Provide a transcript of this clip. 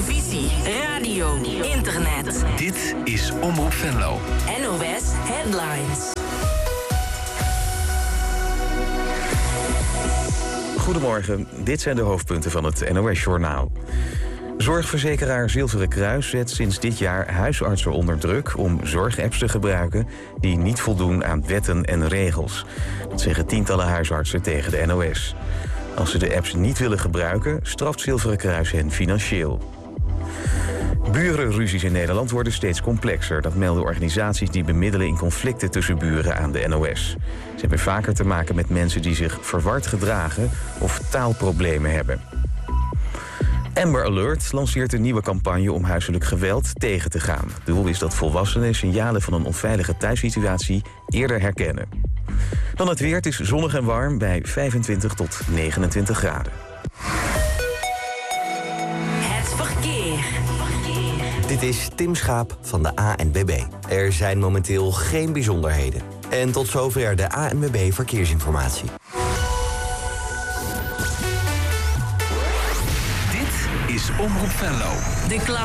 televisie, radio, internet. Dit is Omroep Venlo. NOS Headlines. Goedemorgen, dit zijn de hoofdpunten van het NOS-journaal. Zorgverzekeraar Zilveren Kruis zet sinds dit jaar huisartsen onder druk om zorgapps te gebruiken die niet voldoen aan wetten en regels. Dat zeggen tientallen huisartsen tegen de NOS. Als ze de apps niet willen gebruiken, straft Zilveren Kruis hen financieel. Burenruzies in Nederland worden steeds complexer. Dat melden organisaties die bemiddelen in conflicten tussen buren aan de NOS. Ze hebben vaker te maken met mensen die zich verward gedragen of taalproblemen hebben. Amber Alert lanceert een nieuwe campagne om huiselijk geweld tegen te gaan. Het doel is dat volwassenen signalen van een onveilige thuissituatie eerder herkennen. Dan het weer. Het is zonnig en warm bij 25 tot 29 graden. Het verkeer. Dit is Tim Schaap van de ANWB. Er zijn momenteel geen bijzonderheden. En tot zover de ANWB Verkeersinformatie. Dit is Omroep Venlo. De